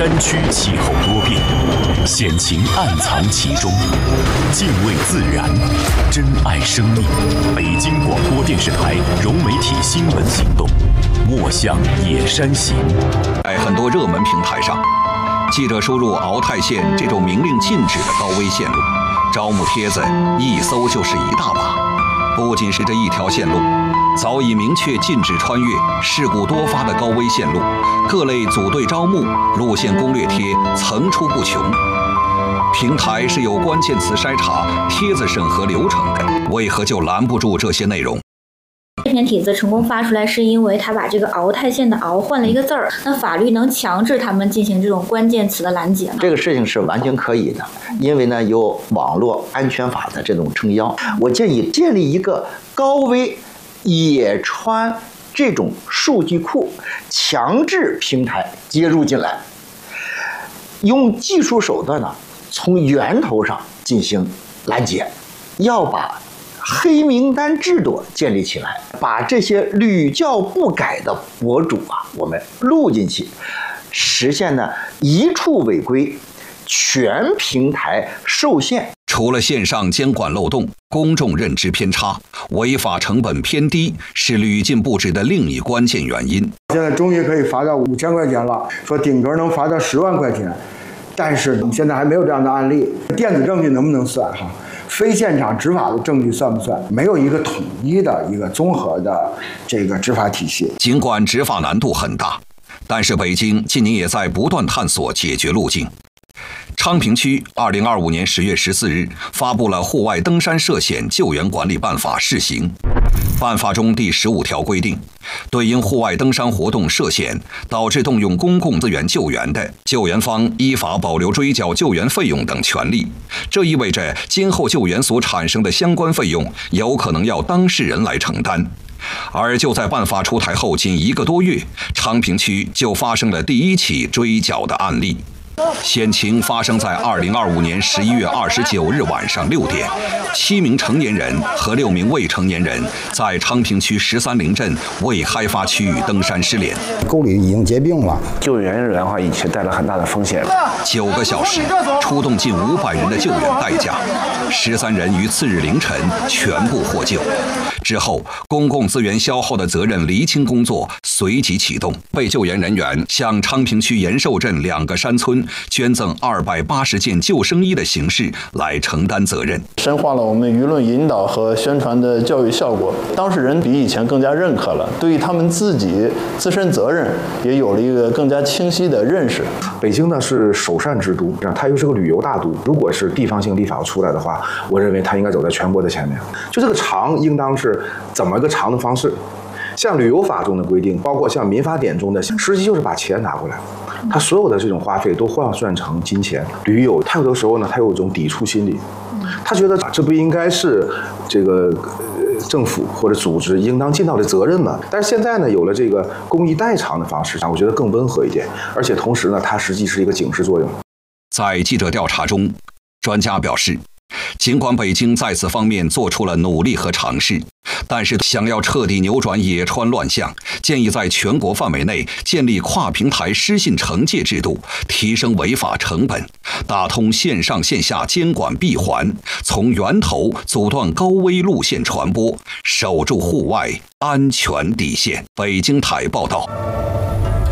山区气候多变，险情暗藏其中。敬畏自然，珍爱生命。北京广播电视台融媒体新闻行动，莫向野山行。 在很多热门平台上，记者输入鳌泰县这种明令禁止的高危线路，招募帖子一搜就是一大把。不仅是这一条线路，早已明确禁止穿越、事故多发的高危线路，各类组队招募、路线攻略帖层出不穷。平台是有关键词筛查、帖子审核流程的，为何就拦不住这些内容？ 这篇帖子成功发出来，是因为他把这个鳌泰县的鳌换了一个字儿。那法律能强制他们进行这种关键词的拦截吗？ 这个事情是完全可以的，因为呢有网络安全法的这种撑腰。我建议建立一个高危野穿这种数据库，强制平台接入进来，用技术手段呢从源头上进行拦截，要把黑名单制度建立起来，把这些屡教不改的博主我们录进去，实现呢一处违规，全平台受限。 除了线上监管漏洞、公众认知偏差、违法成本偏低，是屡禁不止的另一关键原因。 现在终于可以罚到5000块钱了，说顶格能罚到10万块钱，但是现在还没有这样的案例。电子证据能不能算非现场执法的证据算不算？没有一个统一的一个综合的这个执法体系。 尽管执法难度很大，但是北京近年也在不断探索解决路径。昌平区2025年10月14日发布了《户外登山涉险救援管理办法》试行。办法中第15条规定，对因户外登山活动涉险导致动用公共资源救援的，救援方依法保留追缴救援费用等权利。这意味着今后救援所产生的相关费用有可能要当事人来承担。而就在办法出台后仅1个多月，昌平区就发生了第一起追缴的案例。险情发生在2025年11月29日晚上6点，7名成年人和6名未成年人在昌平区13陵镇未开发区域登山失联， 沟里已经结冰了， 救援人员的话已经带来很大的风险。 9个小时，出动近500人的救援代价，13人于次日凌晨全部获救。之后，公共资源消耗的责任厘清工作随即启动，被救援人员向昌平区延寿镇2个山村捐赠280件救生衣的形式来承担责任， 深化了我们舆论引导和宣传的教育效果，当事人比以前更加认可了，对于他们自己自身责任也有了一个更加清晰的认识。 北京呢是首善之都，它又是个旅游大都，如果是地方性立法出来的话，我认为它应该走在全国的前面。就这个偿应当是怎么个偿的方式，像旅游法中的规定，包括像民法典中的，实际就是把钱拿过来，他所有的这种花费都换算成金钱。驴友他有的时候呢，他有一种抵触心理，他觉得这不应该是这个政府或者组织应当尽到的责任嘛。但是现在呢，有了这个公益代偿的方式，我觉得更温和一点，而且同时呢，它实际是一个警示作用。 在记者调查中，专家表示，尽管北京在此方面做出了努力和尝试，但是想要彻底扭转野穿乱象，建议在全国范围内建立跨平台失信惩戒制度，提升违法成本，打通线上线下监管闭环，从源头阻断高危路线传播，守住户外安全底线。北京台报道。